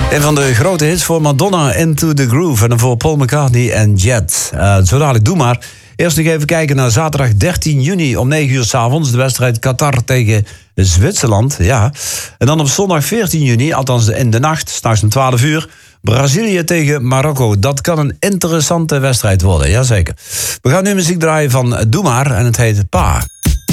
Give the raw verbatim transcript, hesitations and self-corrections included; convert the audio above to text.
Een van de grote hits voor Madonna, Into the Groove. En dan voor Paul McCartney en Jet. Uh, zo dadelijk, doe maar. Eerst nog even kijken naar zaterdag dertien juni om negen uur 's avonds. De wedstrijd Qatar tegen Zwitserland. Ja. En dan op zondag veertien juni, althans in de nacht, 's nachts om twaalf uur... Brazilië tegen Marokko. Dat kan een interessante wedstrijd worden, jazeker. We gaan nu muziek draaien van Doe Maar en het heet Pa.